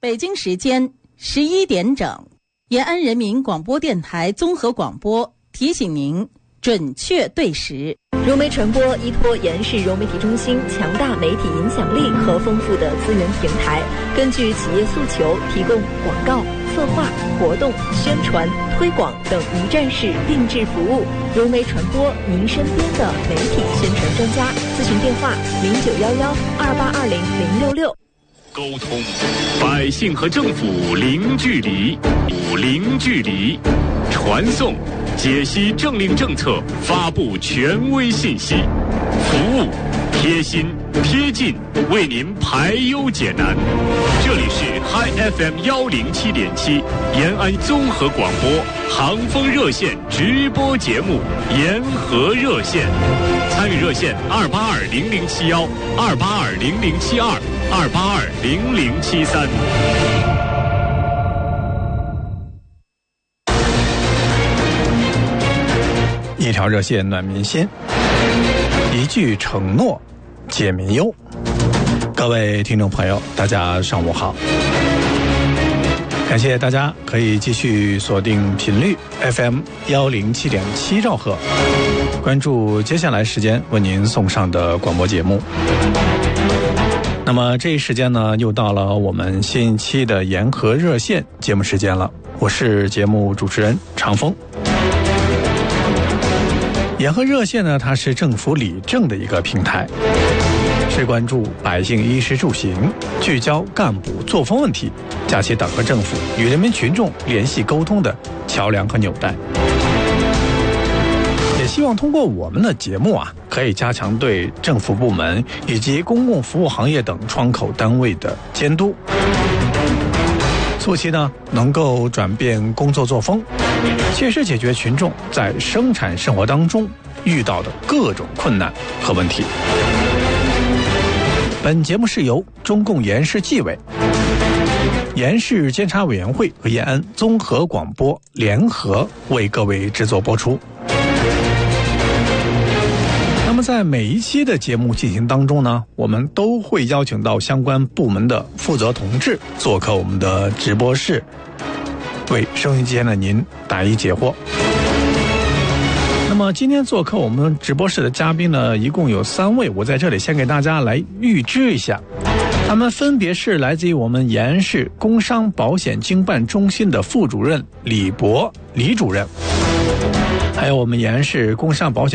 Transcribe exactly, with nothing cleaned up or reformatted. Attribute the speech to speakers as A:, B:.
A: 北京时间十一点整，延安人民广播电台综合广播提醒您准确对时。
B: 融媒传播依托延世融媒体中心强大媒体影响力和丰富的资源平台，根据企业诉求提供广告、策划、活动、宣传、推广等一站式定制服务。融媒传播，您身边的媒体宣传专家。咨询电话：零九幺幺二八二零零六六。
C: 沟通，百姓和政府零距离，零距离，传送，解析政令政策，发布权威信息，服务，贴心贴近，为您排忧解难。这里是 Hi F M 幺零七点七延安综合广播航风热线直播节目延和热线，参与热线二八二零零七幺二八二零零七二二八二零零七三。
D: 一条热线暖民心，一句承诺解民忧。各位听众朋友，大家上午好，感谢大家可以继续锁定频率 F M 幺零七点七兆赫，关注接下来时间为您送上的广播节目。那么这一时间呢，又到了我们新一期的延和热线节目时间了，我是节目主持人长风。延和热线呢，它是政府理政的一个平台，是关注百姓衣食住行，聚焦干部作风问题，架起党和政府与人民群众联系沟通的桥梁和纽带。也希望通过我们的节目啊，可以加强对政府部门以及公共服务行业等窗口单位的监督，促其呢能够转变工作作风，切实解决群众在生产生活当中遇到的各种困难和问题。本节目是由中共延世纪委、延世监察委员会和延安综合广播联合为各位制作播出。那么在每一期的节目进行当中呢，我们都会邀请到相关部门的负责同志做客我们的直播室，为收音机前的您答疑解惑。那么今天做客我们直播室的嘉宾呢，一共有三位，我在这里先给大家来预知一下，他们分别是来自于我们延安市工商保险经办中心的副主任李博李主任，还有我们延安市工商保险